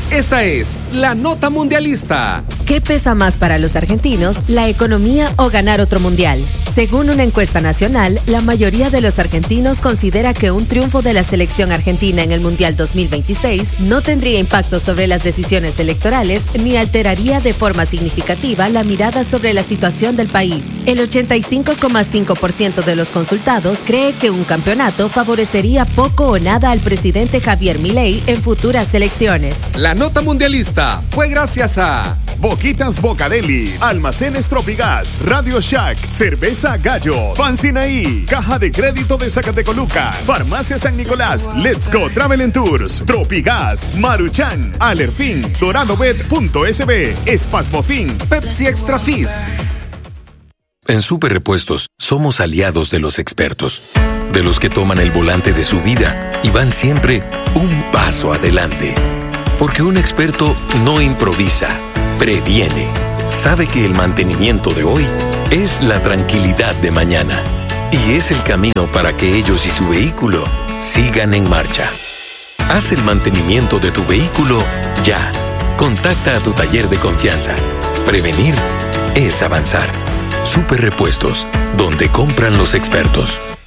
Esta es la Nota Mundialista. ¿Qué pesa más para los argentinos, la economía o ganar otro mundial? Según una encuesta nacional, la mayoría de los argentinos considera que un triunfo de la selección argentina en el Mundial 2026 no tendría impacto sobre las decisiones electorales ni alteraría de forma significativa la mirada sobre la situación del país. El 85,5% de los consultados cree que un campeonato favorecería poco o nada al presidente Javier Milei en futuras elecciones. La Nota Mundialista fue gracias a Boquitas Bocadeli, Almacenes Tropigas, Radio Shack, Cerveza Gallo, Pan Sinaí, Caja de Crédito de Zacatecoluca, Farmacia San Nicolás, Let's Go Travel and Tours, Tropigas, Maruchan, Alerfin, DoradoBet.sb, Espasmofin, Pepsi Extra Fizz. En Super Repuestos somos aliados de los expertos, de los que toman el volante de su vida y van siempre un paso adelante. Porque un experto no improvisa, previene. Sabe que el mantenimiento de hoy es la tranquilidad de mañana. Y es el camino para que ellos y su vehículo sigan en marcha. Haz el mantenimiento de tu vehículo ya. Contacta a tu taller de confianza. Prevenir es avanzar. Super Repuestos, donde compran los expertos.